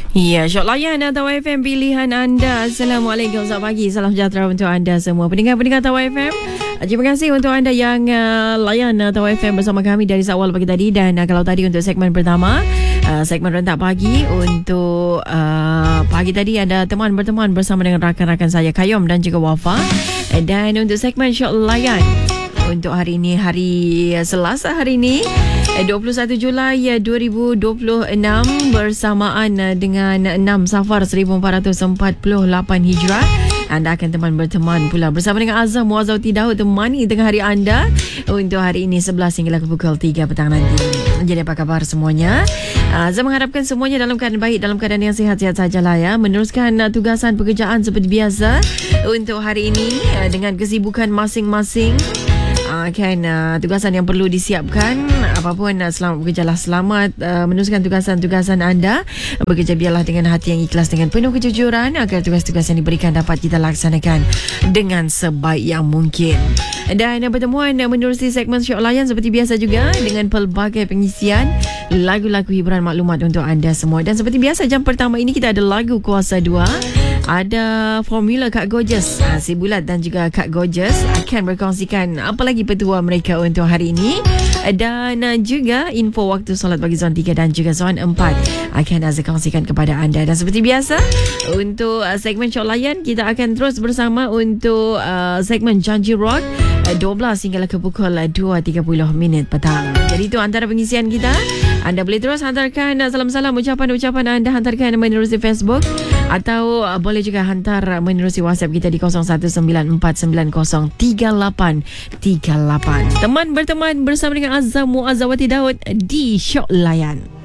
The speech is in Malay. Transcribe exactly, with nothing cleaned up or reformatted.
Ya, Syok Layan atau F M pilihan anda. Assalamualaikum, selamat pagi, salam sejahtera untuk anda semua pendengar-pendengar Tawa F M. Terima kasih untuk anda yang uh, layan Tawa F M bersama kami dari awal pagi tadi. Dan uh, kalau tadi untuk segmen pertama, uh, segmen rentak pagi, untuk uh, pagi tadi ada teman berteman bersama dengan rakan-rakan saya Kayom dan juga Wafa. Dan untuk segmen Syok Layan untuk hari ini, hari Selasa hari ini, dua puluh satu Julai dua ribu dua puluh enam, bersamaan dengan enam Safar seribu empat ratus empat puluh lapan Hijrah. Anda akan teman berteman pula bersama dengan Azam Muazzawati Daud, temani tengah hari anda untuk hari ini sebelas hingga pukul tiga petang nanti. Jadi apa khabar semuanya? Azam mengharapkan semuanya dalam keadaan baik, dalam keadaan yang sihat-sihat sajalah ya. Meneruskan tugasan pekerjaan seperti biasa untuk hari ini dengan kesibukan masing-masing. Uh, kan uh, tugasan yang perlu disiapkan, apapun, uh, selamat bekerjalah, selamat uh, meneruskan tugasan-tugasan anda. Bekerja biarlah dengan hati yang ikhlas, dengan penuh kejujuran, agar tugas-tugas yang diberikan dapat kita laksanakan dengan sebaik yang mungkin. Dan uh, pertemuan uh, menerusi segmen Syok Layan seperti biasa juga dengan pelbagai pengisian lagu-lagu hiburan maklumat untuk anda semua. Dan seperti biasa, jam pertama ini kita ada lagu Kuasa dua, ada formula Kak Gorgeous, ha, si Bulat dan juga Kak Gorgeous akan berkongsikan apa lagi petua mereka untuk hari ini. Dan uh, juga info waktu solat bagi zon tiga dan juga zon empat akan Azza kongsikan kepada anda. Dan seperti biasa, untuk uh, segmen Syok Layan, kita akan terus bersama untuk uh, segmen Janji Rock uh, dua belas hingga ke pukul dua tiga puluh minit petang. Jadi itu antara pengisian kita. Anda boleh terus hantarkan uh, salam-salam, ucapan-ucapan anda, hantarkan menerusi Facebook, atau uh, boleh juga hantar uh, menerusi WhatsApp kita di kosong satu sembilan empat sembilan kosong tiga lapan tiga lapan. Teman berteman bersama dengan Azam Muazzawati Daud di Syok Layan.